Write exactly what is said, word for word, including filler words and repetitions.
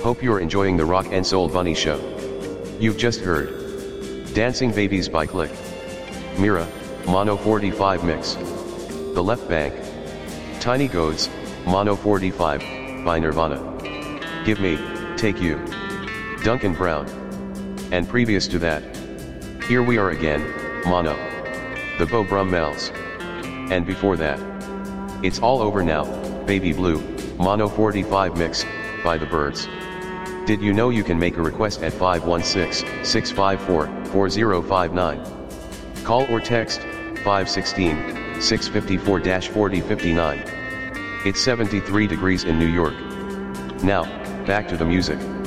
Hope you're enjoying the Rock and Soul Bunny Show. You've just heard Dancing Babies by Click. Mira, Mono forty-five mix. The Left Bank. Tiny Goats, Mono forty-five, by Nirvana. Give Me, Take You. Duncan Brown. And previous to that, Here We Are Again, Mono. The Beau Brummels. And before that, It's All Over Now, Baby Blue, Mono forty-five mix, by The Byrds. Did you know you can make a request at five one six, six five four, four zero five nine? Call or text, five one six, six five four, four zero five nine. It's seventy-three degrees in New York. Now, back to the music.